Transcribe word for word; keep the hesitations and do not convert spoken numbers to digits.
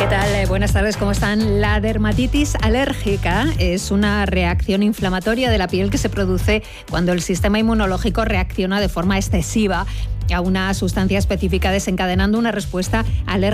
¿Qué tal? Buenas tardes, ¿cómo están? La dermatitis alérgica es una reacción inflamatoria de la piel que se produce cuando el sistema inmunológico reacciona de forma excesiva a una sustancia específica, desencadenando una respuesta alérgica